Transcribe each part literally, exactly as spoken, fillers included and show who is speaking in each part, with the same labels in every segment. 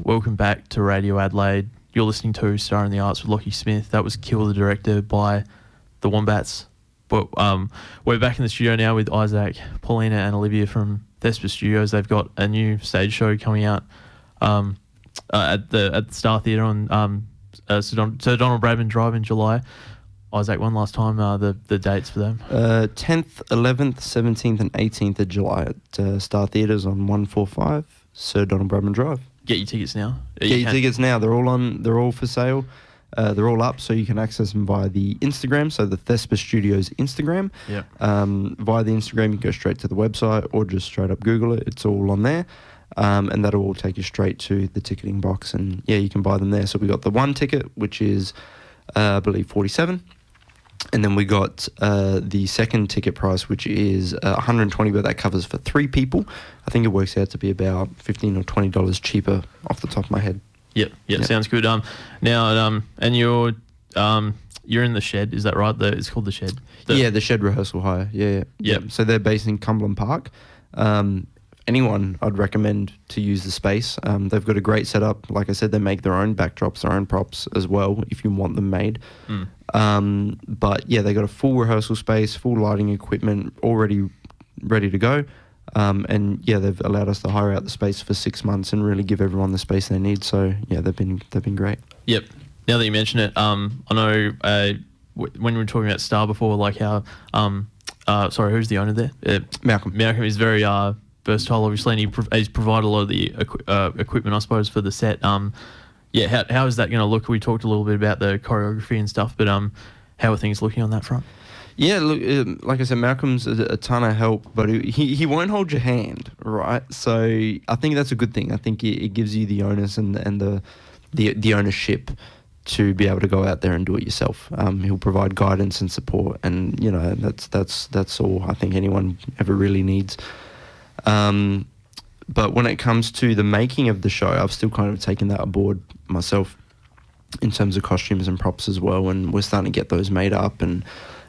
Speaker 1: welcome back to Radio Adelaide. You're listening to Star in the Arts with Lockie Smith. That was Kill the Director by the Wombats. But um, we're back in the studio now with Isaac, Paulina and Olivia from Thespa Studios. They've got a new stage show coming out um, uh, at the at the Star Theatre on um, uh, Sir, Don- Sir Donald Bradman Drive in July. Isaac, one last time, uh, the, the dates for them.
Speaker 2: Uh, tenth, eleventh, seventeenth and eighteenth of July at uh, Star Theatres on one forty-five Sir Donald Bradman Drive.
Speaker 1: Get your tickets now.
Speaker 2: Get
Speaker 1: you
Speaker 2: your
Speaker 1: can-
Speaker 2: tickets now. They're all on. They're all for sale. Uh, they're all up, so you can access them via the Instagram, so the Thespa Studios Instagram.
Speaker 1: Yeah.
Speaker 2: Um, via the Instagram, you go straight to the website or just straight up Google it. It's all on there. Um, and that'll all take you straight to the ticketing box. And, yeah, you can buy them there. So we got the one ticket, which is, uh, I believe, forty-seven. And then we got uh, the second ticket price, which is uh, one hundred twenty, but that covers for three people. I think it works out to be about fifteen or twenty dollars cheaper off the top of my head.
Speaker 1: Yep, yep,
Speaker 2: Yep.
Speaker 1: sounds good. Um, now, um, and you're um, you're in the Shed, is that right? The, it's called the Shed. The,
Speaker 2: yeah, the Shed Rehearsal Hire. Yeah, yeah.
Speaker 1: Yep.
Speaker 2: So they're based in Cumberland Park. Um, anyone I'd recommend to use the space. Um, they've got a great setup. Like I said, they make their own backdrops, their own props as well, if you want them made.
Speaker 1: Mm.
Speaker 2: Um, but yeah, they got a full rehearsal space, full lighting equipment, already ready to go. Um, and yeah, they've allowed us to hire out the space for six months and really give everyone the space they need. So yeah, they've been they've been great.
Speaker 1: Yep. Now that you mention it, um, I know uh, w- when we were talking about Star before, like how, um, uh, sorry, who's the owner there? Uh,
Speaker 2: Malcolm.
Speaker 1: Malcolm is very uh, versatile, obviously, and he prov- he's provided a lot of the equi- uh, equipment, I suppose, for the set. Um, yeah, how how is that going to look? We talked a little bit about the choreography and stuff, but um, how are things looking on that front?
Speaker 2: Yeah, look, um, like I said, Malcolm's a, a ton of help, but he he won't hold your hand, right? So I think that's a good thing. I think it, it gives you the onus and and the the the ownership to be able to go out there and do it yourself. Um, he'll provide guidance and support, and you know that's that's that's all I think anyone ever really needs. Um, but when it comes to the making of the show, I've still kind of taken that aboard myself in terms of costumes and props as well, and we're starting to get those made up. And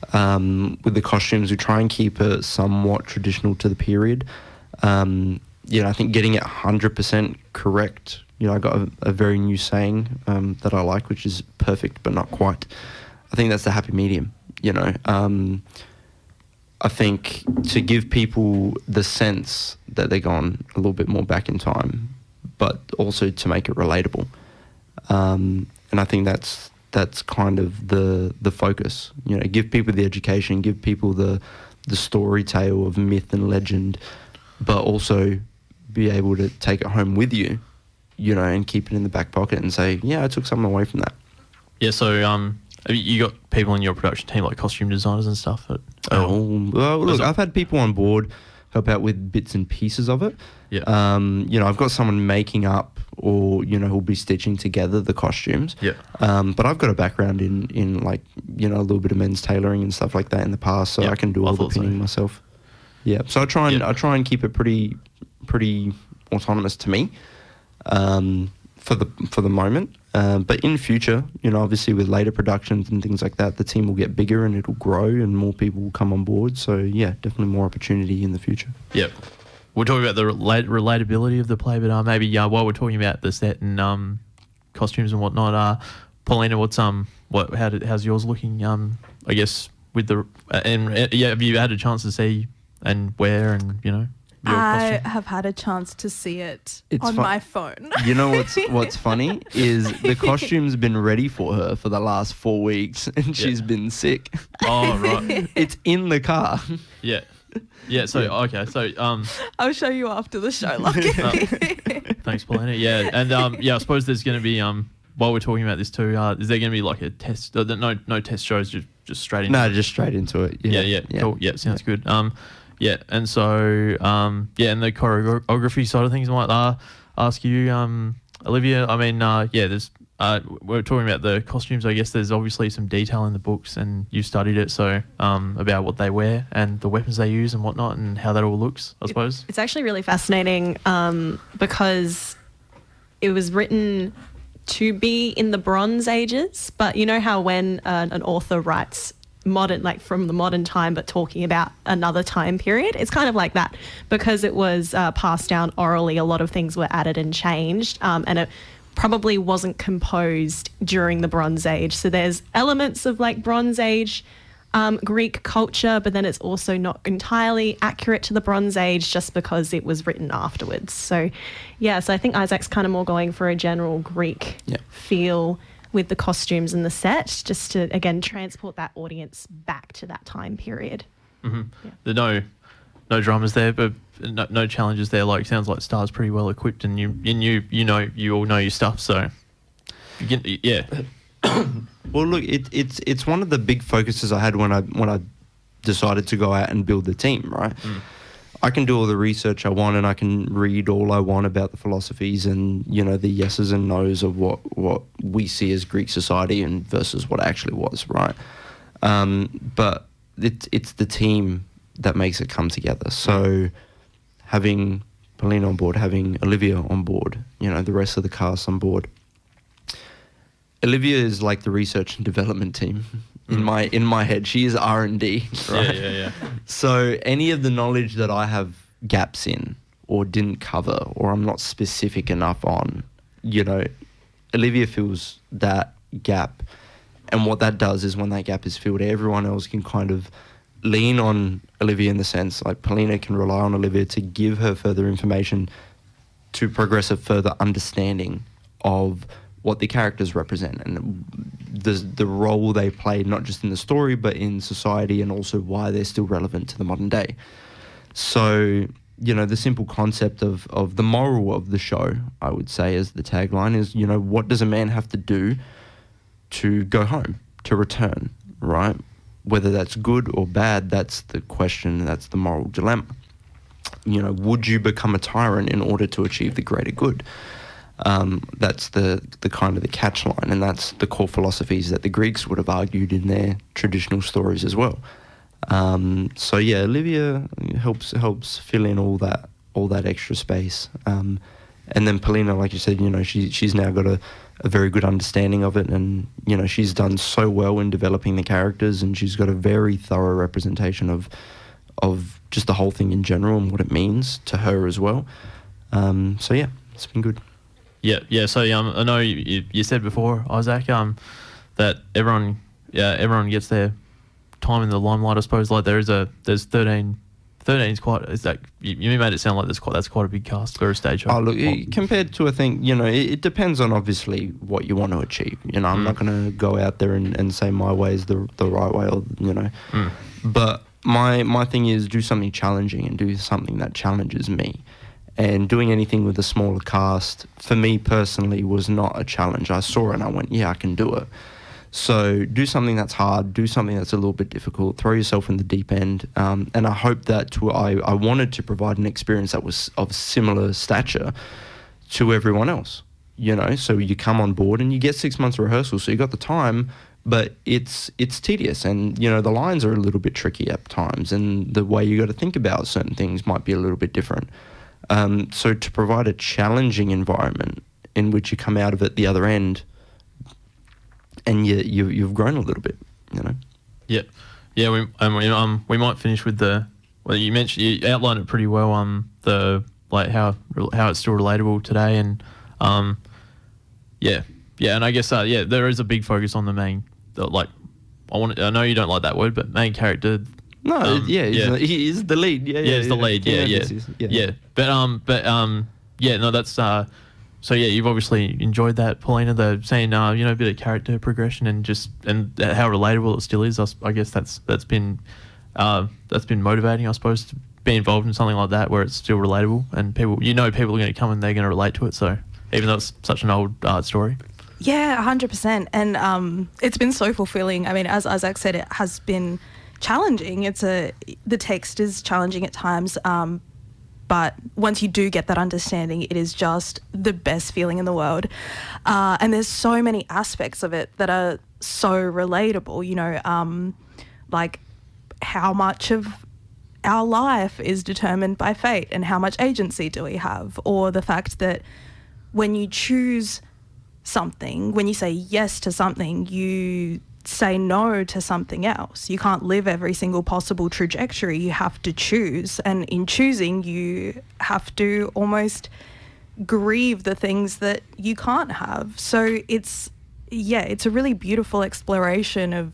Speaker 2: um, with the costumes, we try and keep it somewhat traditional to the period. Um, you know, I think getting it one hundred percent correct. You know, I got a, a very new saying um, that I like, which is perfect but not quite. I think that's the happy medium, you know. Um, I think to give people the sense that they're gone a little bit more back in time, but also to make it relatable. Um, and I think that's that's kind of the the focus. You know, give people the education, give people the the story tale of myth and legend, but also be able to take it home with you, you know, and keep it in the back pocket and say, yeah, I took something away from that.
Speaker 1: Yeah, so um, you got people in your production team like costume designers and stuff. At,
Speaker 2: Oh, well, look,
Speaker 1: it-
Speaker 2: I've had people on board help out with bits and pieces of it.
Speaker 1: Yeah.
Speaker 2: Um, you know, I've got someone making up or, you know, who'll be stitching together the costumes.
Speaker 1: Yeah.
Speaker 2: Um, but I've got a background in, in like, you know, a little bit of men's tailoring and stuff like that in the past, so
Speaker 1: Yeah,
Speaker 2: I can do
Speaker 1: I
Speaker 2: all the
Speaker 1: thought so.
Speaker 2: pinning myself. Yeah. So I try and
Speaker 1: Yeah.
Speaker 2: I try and keep it pretty pretty autonomous to me. Um, for the for the moment. Um, but in future, you know, obviously with later productions and things like that, the team will get bigger and it'll grow and more people will come on board. So yeah, definitely more opportunity in the future.
Speaker 1: Yep. We're talking about the relate- relatability of the play, but uh, maybe uh, while we're talking about the set and um, costumes and whatnot, uh, Paulina, what's um, what how did, how's yours looking? Um, I guess with the uh, and uh, yeah, have you had a chance to see and wear and you know your
Speaker 3: I
Speaker 1: costume?
Speaker 3: have had a chance to see it
Speaker 2: It's
Speaker 3: on
Speaker 2: fun-
Speaker 3: my phone.
Speaker 2: You know what's what's funny is the costume's been ready for her for the last four weeks and she's been sick.
Speaker 1: Oh right,
Speaker 2: It's in the car.
Speaker 1: yeah, yeah. So okay, so um,
Speaker 3: I'll show you after the show, Lucky.
Speaker 1: thanks, Paulina. Yeah, and um, yeah, I suppose there's going to be um, while we're talking about this too, uh, is there going to be like a test? Uh, no, no test shows, just just straight into
Speaker 2: No,
Speaker 1: it?
Speaker 2: just straight into it.
Speaker 1: Yeah,
Speaker 2: Yeah,
Speaker 1: yeah, cool. Yeah, sounds good. Um, yeah, and so um, yeah, and the choreography side of things, I might uh, ask you, um, Olivia. I mean, uh, yeah, there's uh, we're talking about the costumes. I guess there's obviously some detail in the books, and you studied it, so um, about what they wear and the weapons they use and whatnot, and how that all looks. I suppose.
Speaker 4: It's actually really fascinating um, because it was written to be in the Bronze Ages, but you know how when uh, an author writes modern, like from the modern time, but talking about another time period. It's kind of like that because it was uh, passed down orally. A lot of things were added and changed, um, and it probably wasn't composed during the Bronze Age. So there's elements of like Bronze Age um, Greek culture, but then it's also not entirely accurate to the Bronze Age just because it was written afterwards. So yeah, so I think Isaac's kind of more going for a general Greek
Speaker 2: Yeah.
Speaker 4: feel with the costumes and the set, just to, again, transport that audience back to that time period.
Speaker 1: Mm-hmm.
Speaker 4: Yeah.
Speaker 1: There's no no dramas there, but no, no challenges there. Like, sounds like Star's pretty well equipped, and you and you you know you all know your stuff. So, you get, yeah.
Speaker 2: Well, look, it, it's it's one of the big focuses I had when I when I decided to go out and build the team. Right,
Speaker 1: Mm.
Speaker 2: I can do all the research I want, and I can read all I want about the philosophies and, you know, the yeses and nos of what what we see as Greek society and versus what it actually was. Right, um, but it's it's the team that makes it come together. So having Polina on board, having Olivia on board, you know, the rest of the cast on board. Olivia is like the research and development team in
Speaker 1: Mm.
Speaker 2: my in my head. She is R and D, right?
Speaker 1: Yeah, yeah, yeah.
Speaker 2: So any of the knowledge that I have gaps in or didn't cover or I'm not specific enough on, you know, Olivia fills that gap. And what that does is when that gap is filled, everyone else can kind of lean on Olivia in the sense, like Polina can rely on Olivia to give her further information to progress a further understanding of what the characters represent and the the role they play, not just in the story, but in society, and also why they're still relevant to the modern day. So, you know, the simple concept of, of the moral of the show, I would say, as the tagline is, you know, what does a man have to do to go home, to return, right? Whether that's good or bad, that's the question, that's the moral dilemma. You know, would you become a tyrant in order to achieve the greater good? Um, that's the, the kind of the catch line, and that's the core philosophies that the Greeks would have argued in their traditional stories as well. Um, so yeah, Olivia helps helps fill in all that all that extra space, um, and then Polina, like you said, you know, she she's now got a, a very good understanding of it, and you know, she's done so well in developing the characters, and she's got a very thorough representation of of just the whole thing in general and what it means to her as well. Um, so yeah, it's been good.
Speaker 1: Yeah, yeah. So um, I know you, you, you said before, Isaac, um, that everyone, yeah, everyone gets their time in the limelight. I suppose like there is a there's thirteen. thirteen is quite. Is that you, you made it sound like there's quite that's quite a big cast for a stage show.
Speaker 2: Oh look, it, compared to I think you know it, it depends on obviously what you want to achieve. You know, I'm
Speaker 1: Mm.
Speaker 2: not going to go out there and, and say my way is the the right way, or you know,
Speaker 1: Mm.
Speaker 2: but my my thing is do something challenging and do something that challenges me. And doing anything with a smaller cast, for me personally, was not a challenge. I saw it and I went, yeah, I can do it. So do something that's hard, do something that's a little bit difficult, throw yourself in the deep end. Um, and I hope that to, I, I wanted to provide an experience that was of similar stature to everyone else. You know, so you come on board and you get six months of rehearsal, so you got the time, but it's it's tedious, and you know the lines are a little bit tricky at times, and the way you got to think about certain things might be a little bit different. Um, so to provide a challenging environment in which you come out of it the other end, and you, you you've grown a little bit, you know.
Speaker 1: Yeah, yeah. We um, we um we might finish with the well. You mentioned you outlined it pretty well. Um, the like how how it's still relatable today, and um, yeah, yeah. And I guess uh, yeah, there is a big focus on the main. The, like, I want. I know you don't like that word, but main character.
Speaker 2: No,
Speaker 1: Um,
Speaker 2: yeah, he's
Speaker 1: yeah.
Speaker 2: The, he is the lead. Yeah,
Speaker 1: Yeah,
Speaker 2: yeah,
Speaker 1: it's the lead. Yeah, yeah,
Speaker 2: yeah,
Speaker 1: yeah. But um, but um, yeah. No, that's uh. So yeah, you've obviously enjoyed that, Polina. The saying, uh, you know, a bit of character progression and just and how relatable it still is. I, s- I guess that's that's been, uh, that's been motivating, I suppose, to be involved in something like that where it's still relatable and people, you know, people are going to come and they're going to relate to it. So even though it's such an old art story.
Speaker 3: Yeah, one hundred percent. And um, it's been so fulfilling. I mean, as Isaac said, it has been challenging. It's a the text is challenging at times, um, but once you do get that understanding, it is just the best feeling in the world. Uh, and there's so many aspects of it that are so relatable, you know, um, like how much of our life is determined by fate and how much agency do we have, or the fact that when you choose something, when you say yes to something, you say no to something else. You can't live every single possible trajectory. You have to choose. And in choosing, you have to almost grieve the things that you can't have. So it's, yeah, it's a really beautiful exploration of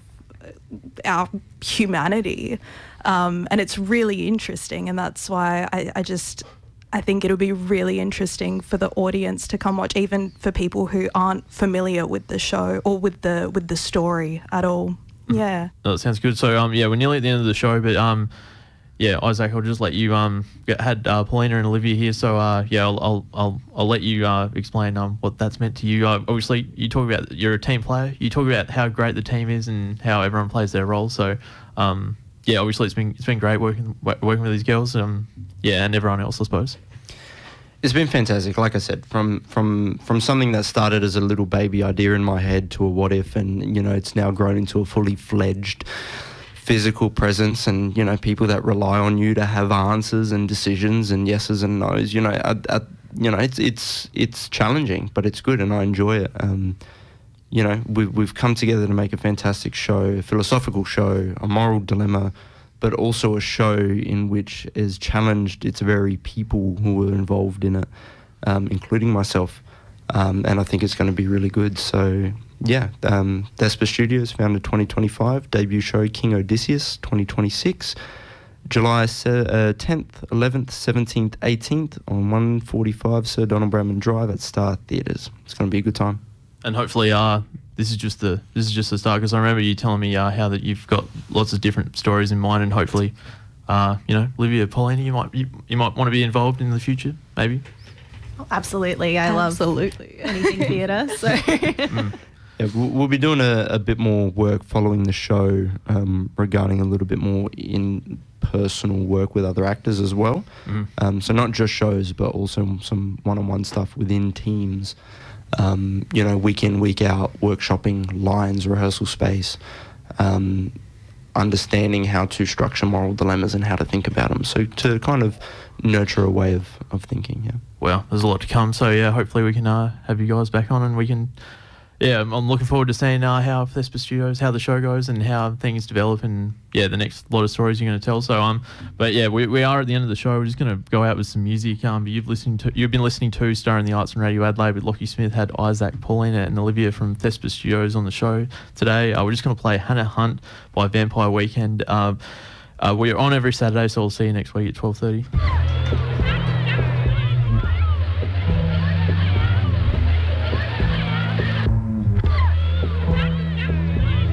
Speaker 3: our humanity. Um, and it's really interesting. And that's why I, I just... I think it'll be really interesting for the audience to come watch, even for people who aren't familiar with the show or with the with the story at all. Yeah.
Speaker 1: No, that sounds good. So um yeah, we're nearly at the end of the show, but um yeah, Isaac, I'll just let you um get, had uh, Paulina and Olivia here, so uh yeah, I'll I'll I'll, I'll let you uh explain um what that's meant to you. Uh, obviously, you talk about you're a team player. You talk about how great the team is and how everyone plays their role. So um yeah, obviously it's been it's been great working working with these girls. Um yeah, and everyone else, I suppose.
Speaker 2: It's been fantastic. Like I said, from from from something that started as a little baby idea in my head to a what if, and you know, it's now grown into a fully fledged physical presence, and you know, people that rely on you to have answers and decisions and yeses and nos. You know, I, I, you know, it's it's it's challenging, but it's good, and I enjoy it. Um, you know, we've we've come together to make a fantastic show, a philosophical show, a moral dilemma, but also a show in which is challenged its very people who were involved in it, um, including myself. Um, and I think it's going to be really good. So, yeah, um, Despa Studios, founded twenty twenty-five, debut show King Odysseus, twenty twenty-six, July tenth, eleventh, seventeenth, eighteenth on one forty-five Sir Donald Bradman Drive at Star Theatres. It's going to be a good time.
Speaker 1: And hopefully, uh, this is just the this is just the start, because I remember you telling me uh, how that you've got lots of different stories in mind, and hopefully, uh, you know, Olivia, Paulina, you might you, you might want to be involved in the future, maybe.
Speaker 4: Oh, absolutely, I
Speaker 3: Absolutely.
Speaker 4: love anything theatre. So
Speaker 1: Mm.
Speaker 2: Yeah, we'll, we'll be doing a, a bit more work following the show um, regarding a little bit more in personal work with other actors as well.
Speaker 1: Mm.
Speaker 2: Um, so not just shows, but also some one-on-one stuff within teams. Um, you know, week in, week out, workshopping, lines, rehearsal space, um, understanding how to structure moral dilemmas and how to think about them. So to kind of nurture a way of, of thinking, yeah.
Speaker 1: Well, there's a lot to come. So yeah, hopefully we can uh, have you guys back on, and we can. Yeah, I'm I'm looking forward to seeing uh, how Despa Studios, how the show goes, and how things develop, and yeah, the next lot of stories you're going to tell. So um, but yeah, we we are at the end of the show. We're just going to go out with some music. Um, you've listened to you've been listening to Star in the Arts and Radio Adelaide with Lockie Smith. Had Isaac, Paulina, and Olivia from Despa Studios on the show today. Uh, we're just going to play Hannah Hunt by Vampire Weekend. Um, uh, we're on every Saturday, so we'll see you next week at twelve thirty.